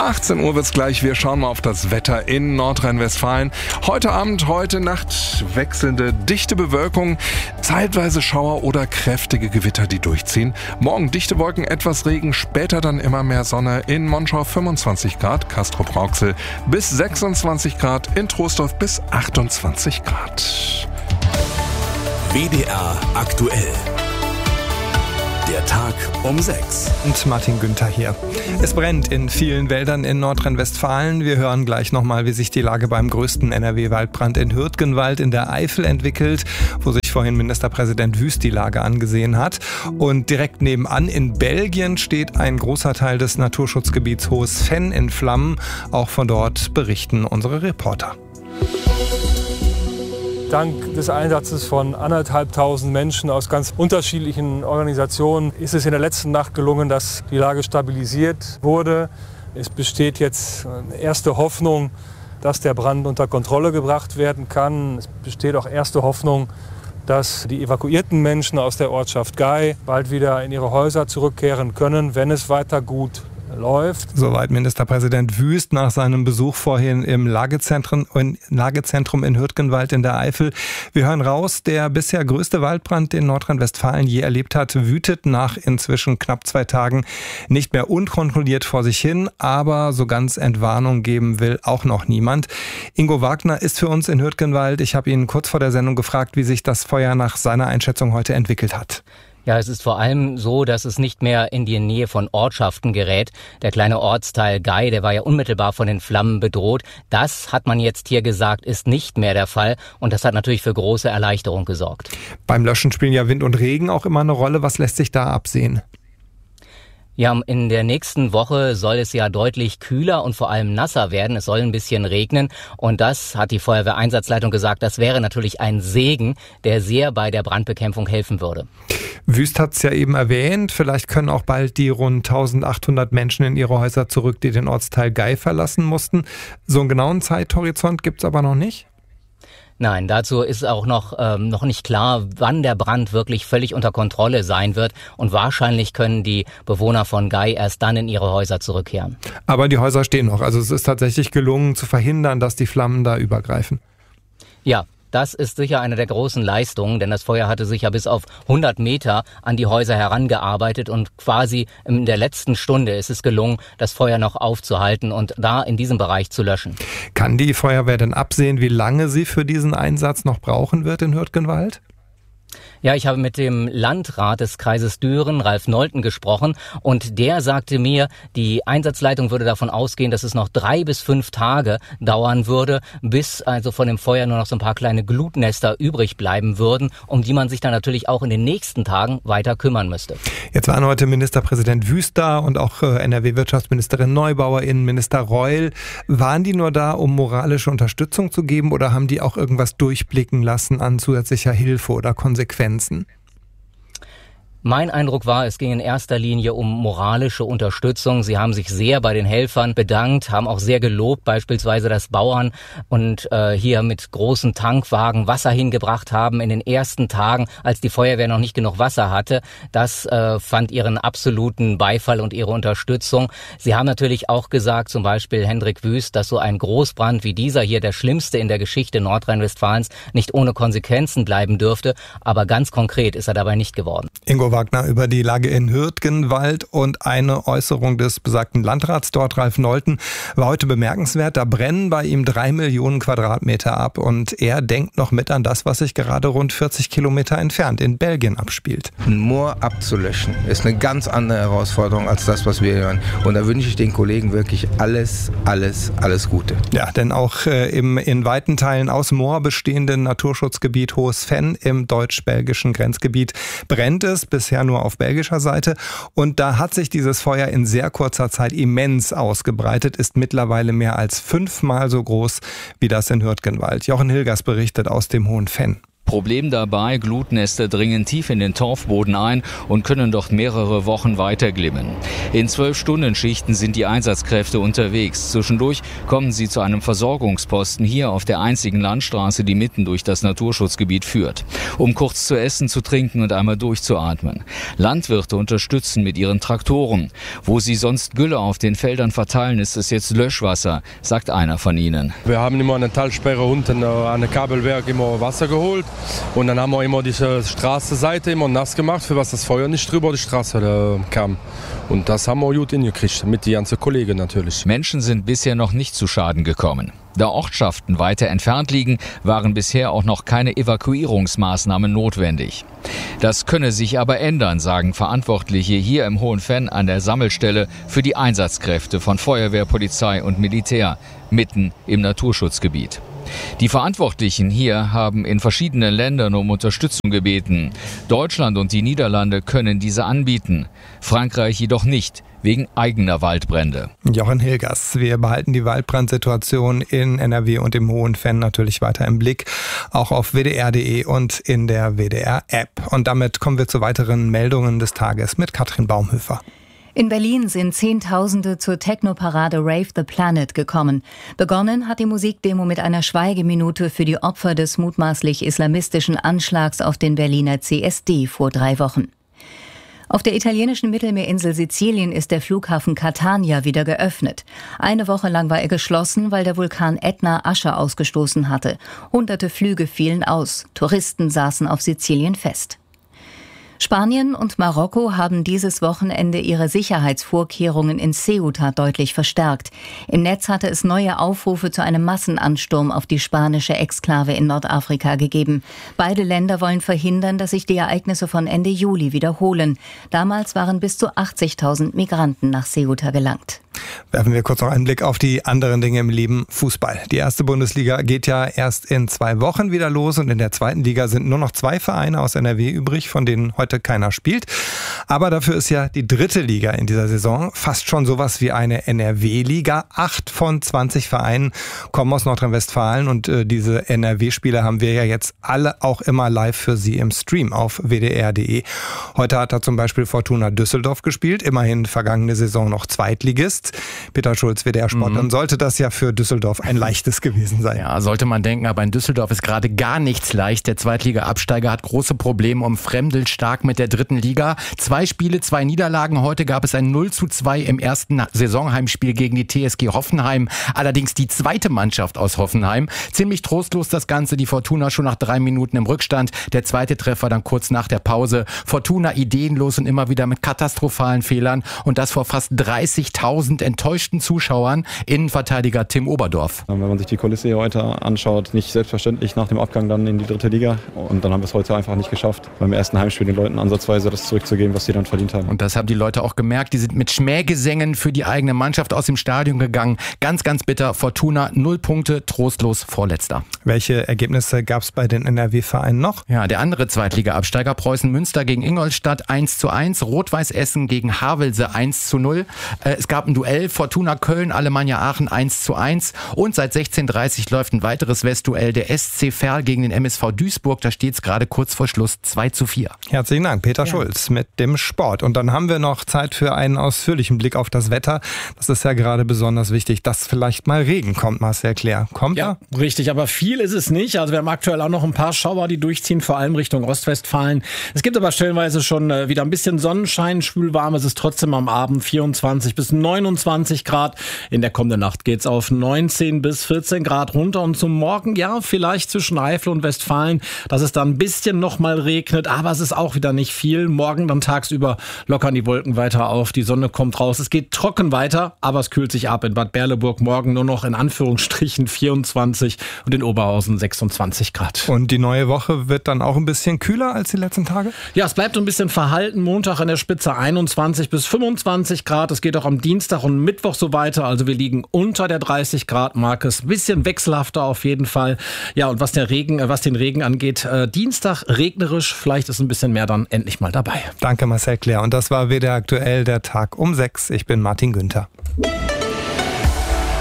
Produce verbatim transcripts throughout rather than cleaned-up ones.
achtzehn Uhr wird's gleich. Wir schauen mal auf das Wetter in Nordrhein-Westfalen. Heute Abend, heute Nacht wechselnde dichte Bewölkung, zeitweise Schauer oder kräftige Gewitter, die durchziehen. Morgen dichte Wolken, etwas Regen, später dann immer mehr Sonne. In Monschau fünfundzwanzig Grad, Castrop-Rauxel bis sechsundzwanzig Grad, in Troisdorf bis achtundzwanzig Grad. W D R aktuell. Der Tag um sechs. Und Martin Günther hier. Es brennt in vielen Wäldern in Nordrhein-Westfalen. Wir hören gleich nochmal, wie sich die Lage beim größten N R W-Waldbrand in Hürtgenwald in der Eifel entwickelt, wo sich vorhin Ministerpräsident Wüst die Lage angesehen hat. Und direkt nebenan in Belgien steht ein großer Teil des Naturschutzgebiets Hohes Venn in Flammen. Auch von dort berichten unsere Reporter. Dank des Einsatzes von anderthalbtausend Menschen aus ganz unterschiedlichen Organisationen ist es in der letzten Nacht gelungen, dass die Lage stabilisiert wurde. Es besteht jetzt erste Hoffnung, dass der Brand unter Kontrolle gebracht werden kann. Es besteht auch erste Hoffnung, dass die evakuierten Menschen aus der Ortschaft Gey bald wieder in ihre Häuser zurückkehren können, wenn es weiter gut läuft. Soweit Ministerpräsident Wüst nach seinem Besuch vorhin im Lagezentrum, Lagezentrum in Hürtgenwald in der Eifel. Wir hören raus, der bisher größte Waldbrand, den Nordrhein-Westfalen je erlebt hat, wütet nach inzwischen knapp zwei Tagen nicht mehr unkontrolliert vor sich hin, aber so ganz Entwarnung geben will auch noch niemand. Ingo Wagner ist für uns in Hürtgenwald. Ich habe ihn kurz vor der Sendung gefragt, wie sich das Feuer nach seiner Einschätzung heute entwickelt hat. Ja, es ist vor allem so, dass es nicht mehr in die Nähe von Ortschaften gerät. Der kleine Ortsteil Gey, der war ja unmittelbar von den Flammen bedroht. Das, hat man jetzt hier gesagt, ist nicht mehr der Fall. Und das hat natürlich für große Erleichterung gesorgt. Beim Löschen spielen ja Wind und Regen auch immer eine Rolle. Was lässt sich da absehen? Ja, in der nächsten Woche soll es ja deutlich kühler und vor allem nasser werden. Es soll ein bisschen regnen und das, hat die Feuerwehreinsatzleitung gesagt, das wäre natürlich ein Segen, der sehr bei der Brandbekämpfung helfen würde. Wüst hat es ja eben erwähnt, vielleicht können auch bald die rund eintausendachthundert Menschen in ihre Häuser zurück, die den Ortsteil Gey verlassen mussten. So einen genauen Zeithorizont gibt es aber noch nicht? Nein, dazu ist auch noch ähm, noch nicht klar, wann der Brand wirklich völlig unter Kontrolle sein wird. Und wahrscheinlich können die Bewohner von Gey erst dann in ihre Häuser zurückkehren. Aber die Häuser stehen noch. Also es ist tatsächlich gelungen zu verhindern, dass die Flammen da übergreifen. Ja. Das ist sicher eine der großen Leistungen, denn das Feuer hatte sich ja bis auf hundert Meter an die Häuser herangearbeitet und quasi in der letzten Stunde ist es gelungen, das Feuer noch aufzuhalten und da in diesem Bereich zu löschen. Kann die Feuerwehr denn absehen, wie lange sie für diesen Einsatz noch brauchen wird in Hürtgenwald? Ja, ich habe mit dem Landrat des Kreises Düren, Ralf Nolten, gesprochen und der sagte mir, die Einsatzleitung würde davon ausgehen, dass es noch drei bis fünf Tage dauern würde, bis also von dem Feuer nur noch so ein paar kleine Glutnester übrig bleiben würden, um die man sich dann natürlich auch in den nächsten Tagen weiter kümmern müsste. Jetzt waren heute Ministerpräsident Wüst da und auch N R W-Wirtschaftsministerin Neubauer, Innenminister Reul. Waren die nur da, um moralische Unterstützung zu geben oder haben die auch irgendwas durchblicken lassen an zusätzlicher Hilfe oder Konsequenzen? Mein Eindruck war, es ging in erster Linie um moralische Unterstützung. Sie haben sich sehr bei den Helfern bedankt, haben auch sehr gelobt, beispielsweise, dass Bauern und äh, hier mit großen Tankwagen Wasser hingebracht haben in den ersten Tagen, als die Feuerwehr noch nicht genug Wasser hatte. Das äh, fand ihren absoluten Beifall und ihre Unterstützung. Sie haben natürlich auch gesagt, zum Beispiel Hendrik Wüst, dass so ein Großbrand wie dieser hier, der schlimmste in der Geschichte Nordrhein-Westfalens, nicht ohne Konsequenzen bleiben dürfte. Aber ganz konkret ist er dabei nicht geworden. Ingo Wagner über die Lage in Hürtgenwald und eine Äußerung des besagten Landrats dort, Ralf Nolten, war heute bemerkenswert. Da brennen bei ihm drei Millionen Quadratmeter ab und er denkt noch mit an das, was sich gerade rund vierzig Kilometer entfernt in Belgien abspielt. Ein Moor abzulöschen ist eine ganz andere Herausforderung als das, was wir hören. Und da wünsche ich den Kollegen wirklich alles, alles, alles Gute. Ja, denn auch äh, im in weiten Teilen aus Moor bestehenden Naturschutzgebiet Hohes Venn im deutsch-belgischen Grenzgebiet brennt es, bisher nur auf belgischer Seite. Und da hat sich dieses Feuer in sehr kurzer Zeit immens ausgebreitet, ist mittlerweile mehr als fünfmal so groß wie das in Hürtgenwald. Jochen Hilgers berichtet aus dem Hohen Venn. Problem dabei, Glutnester dringen tief in den Torfboden ein und können dort mehrere Wochen weiterglimmen. In zwölf Stunden Schichten sind die Einsatzkräfte unterwegs. Zwischendurch kommen sie zu einem Versorgungsposten hier auf der einzigen Landstraße, die mitten durch das Naturschutzgebiet führt, um kurz zu essen, zu trinken und einmal durchzuatmen. Landwirte unterstützen mit ihren Traktoren. Wo sie sonst Gülle auf den Feldern verteilen, ist es jetzt Löschwasser, sagt einer von ihnen. Wir haben immer eine Talsperre unten an der Kabelwerk immer Wasser geholt. Und dann haben wir immer diese Straßenseite immer nass gemacht, für was das Feuer nicht drüber die Straße äh, kam. Und das haben wir gut hingekriegt, mit den ganzen Kollegen natürlich. Menschen sind bisher noch nicht zu Schaden gekommen. Da Ortschaften weiter entfernt liegen, waren bisher auch noch keine Evakuierungsmaßnahmen notwendig. Das könne sich aber ändern, sagen Verantwortliche hier im Hohenfenn an der Sammelstelle für die Einsatzkräfte von Feuerwehr, Polizei und Militär mitten im Naturschutzgebiet. Die Verantwortlichen hier haben in verschiedenen Ländern um Unterstützung gebeten. Deutschland und die Niederlande können diese anbieten, Frankreich jedoch nicht, wegen eigener Waldbrände. Jochen Hilgers, wir behalten die Waldbrandsituation in N R W und im Hohenfenn natürlich weiter im Blick, auch auf w d r punkt d e und in der W D R-App. Und damit kommen wir zu weiteren Meldungen des Tages mit Katrin Baumhöfer. In Berlin sind Zehntausende zur Technoparade Rave the Planet gekommen. Begonnen hat die Musikdemo mit einer Schweigeminute für die Opfer des mutmaßlich islamistischen Anschlags auf den Berliner C S D vor drei Wochen. Auf der italienischen Mittelmeerinsel Sizilien ist der Flughafen Catania wieder geöffnet. Eine Woche lang war er geschlossen, weil der Vulkan Ätna Asche ausgestoßen hatte. Hunderte Flüge fielen aus. Touristen saßen auf Sizilien fest. Spanien und Marokko haben dieses Wochenende ihre Sicherheitsvorkehrungen in Ceuta deutlich verstärkt. Im Netz hatte es neue Aufrufe zu einem Massenansturm auf die spanische Exklave in Nordafrika gegeben. Beide Länder wollen verhindern, dass sich die Ereignisse von Ende Juli wiederholen. Damals waren bis zu achtzigtausend Migranten nach Ceuta gelangt. Werfen wir kurz noch einen Blick auf die anderen Dinge im Leben. Fußball. Die erste Bundesliga geht ja erst in zwei Wochen wieder los und in der zweiten Liga sind nur noch zwei Vereine aus N R W übrig, von denen heute keiner spielt. Aber dafür ist ja die dritte Liga in dieser Saison fast schon sowas wie eine N R W-Liga. Acht von zwanzig Vereinen kommen aus Nordrhein-Westfalen und äh, diese N R W-Spiele haben wir ja jetzt alle auch immer live für Sie im Stream auf w d r punkt d e. Heute hat da zum Beispiel Fortuna Düsseldorf gespielt, immerhin vergangene Saison noch Zweitligist. Peter Schulz, W D R-Sport, mhm. dann sollte das ja für Düsseldorf ein leichtes gewesen sein. Ja, sollte man denken, aber in Düsseldorf ist gerade gar nichts leicht. Der Zweitliga-Absteiger hat große Probleme, umfremdelt stark mit der dritten Liga. Zwei Spiele, zwei Niederlagen. Heute gab es ein null zu zwei im ersten Saisonheimspiel gegen die T S G Hoffenheim. Allerdings die zweite Mannschaft aus Hoffenheim. Ziemlich trostlos das Ganze. Die Fortuna schon nach drei Minuten im Rückstand. Der zweite Treffer dann kurz nach der Pause. Fortuna ideenlos und immer wieder mit katastrophalen Fehlern. Und das vor fast dreißigtausend enttäuschten Zuschauern. Innenverteidiger Tim Oberdorf. Wenn man sich die Kulisse hier heute anschaut, nicht selbstverständlich nach dem Abgang dann in die dritte Liga. Und dann haben wir es heute einfach nicht geschafft, beim ersten Heimspiel den Leuten ansatzweise das zurückzugeben, was sie dann verdient haben. Und das haben die Leute auch gemerkt. Die sind mit Schmähgesängen für die eigene Mannschaft aus dem Stadion gegangen. Ganz, ganz bitter. Fortuna null Punkte, trostlos Vorletzter. Welche Ergebnisse gab es bei den N R W-Vereinen noch? Ja, der andere Zweitliga-Absteiger Preußen Münster gegen Ingolstadt eins zu eins. Rot-Weiß Essen gegen Havelse eins zu null. Äh, es gab ein Duell Fortuna Köln, Alemannia Aachen eins zu eins. Und seit sechzehn Uhr dreißig läuft ein weiteres Westduell. Der S C Verl gegen den M S V Duisburg. Da steht es gerade kurz vor Schluss zwei zu vier. Herzlichen Dank, Peter ja. Schulz mit dem Sport. Und dann haben wir noch Zeit für einen ausführlichen Blick auf das Wetter. Das ist ja gerade besonders wichtig, dass vielleicht mal Regen kommt, Marcel Clair. Kommt ja, er? Richtig, aber viel ist es nicht. Also wir haben aktuell auch noch ein paar Schauer, die durchziehen, vor allem Richtung Ostwestfalen. Es gibt aber stellenweise schon wieder ein bisschen Sonnenschein, schwülwarm. Es ist trotzdem am Abend vierundzwanzig bis neunundzwanzig Grad. In der kommenden Nacht geht es auf neunzehn bis vierzehn Grad runter. Und zum Morgen, ja, vielleicht zwischen Eifel und Westfalen, dass es dann ein bisschen noch mal regnet. Aber es ist auch wieder nicht viel. Morgen dann tagsüber lockern die Wolken weiter auf. Die Sonne kommt raus. Es geht trocken weiter, aber es kühlt sich ab. In Bad Berleburg morgen nur noch in Anführungsstrichen vierundzwanzig und in Oberhausen sechsundzwanzig Grad. Und die neue Woche wird dann auch ein bisschen kühler als die letzten Tage? Ja, es bleibt ein bisschen verhalten. Montag an der Spitze einundzwanzig bis fünfundzwanzig Grad. Es geht auch am Dienstag und Mittwoch so weiter. Also wir liegen unter der dreißig Grad Marke. Ein bisschen wechselhafter auf jeden Fall. Ja, und was der Regen, was den Regen angeht, äh, Dienstag regnerisch. Vielleicht ist ein bisschen mehr dann endlich mal dabei. Danke, Marcel Clair. Und das war W D R aktuell, der Tag um sechs. Ich bin Martin Günther.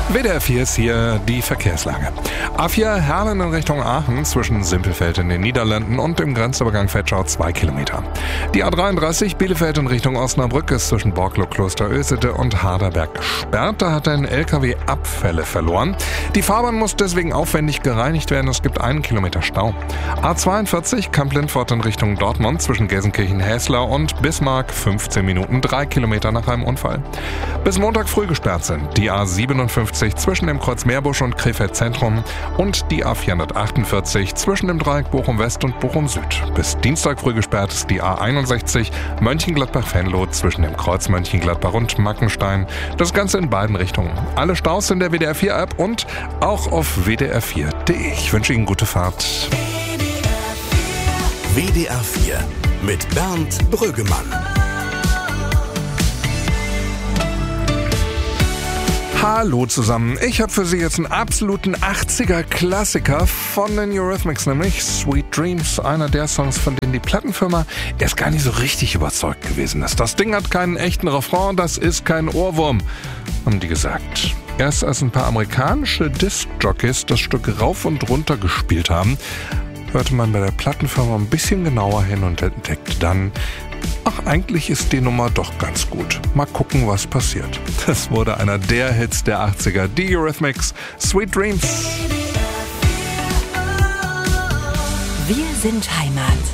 W D R vier ist hier die Verkehrslage. A vier Herlen in Richtung Aachen zwischen Simpelveld in den Niederlanden und dem Grenzübergang Vetschau zwei Kilometer. Die A dreiunddreißig Bielefeld in Richtung Osnabrück ist zwischen Borklow, Klosterösede und Harderberg gesperrt. Da hat ein L K W Abfälle verloren. Die Fahrbahn muss deswegen aufwendig gereinigt werden. Es gibt einen Kilometer Stau. A zweiundvierzig Kamp-Lindfort in Richtung Dortmund zwischen Gelsenkirchen-Häsler und Bismarck fünfzehn Minuten, drei Kilometer nach einem Unfall. Bis Montag früh gesperrt sind die A siebenundfünfzig zwischen dem Kreuz Meerbusch und Krefeld Zentrum und die A vierhundertachtundvierzig zwischen dem Dreieck Bochum West und Bochum Süd. Bis Dienstag früh gesperrt ist die A einundsechzig Mönchengladbach-Venlo zwischen dem Kreuz Mönchengladbach und Mackenstein. Das Ganze in beiden Richtungen. Alle Staus in der W D R vier App und auch auf w d r vier punkt d e. Ich wünsche Ihnen gute Fahrt. W D R vier mit Bernd Brüggemann. Hallo zusammen, ich habe für Sie jetzt einen absoluten achtziger-Klassiker von den Eurythmics, nämlich Sweet Dreams, einer der Songs, von denen die Plattenfirma erst gar nicht so richtig überzeugt gewesen ist. Das Ding hat keinen echten Refrain, das ist kein Ohrwurm, haben die gesagt. Erst als ein paar amerikanische Disc-Jockeys das Stück rauf und runter gespielt haben, hörte man bei der Plattenfirma ein bisschen genauer hin und entdeckte dann, ach, eigentlich ist die Nummer doch ganz gut. Mal gucken, was passiert. Das wurde einer der Hits der achtziger. Die Eurythmics, Sweet Dreams. Wir sind Heimat.